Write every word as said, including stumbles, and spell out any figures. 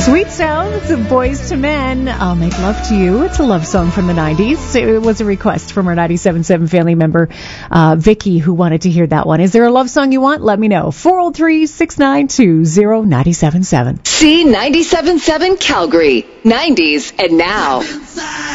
Sweet Sounds of Boys to Men. I'll Make Love to You. It's a love song from the nineties. It was a request from our ninety-seven point seven family member, uh, Vicky, who wanted to hear that one. Is there a love song you want? Let me know. four oh three, six nine two, oh nine seven seven. C ninety-seven point seven Calgary. nineties and now.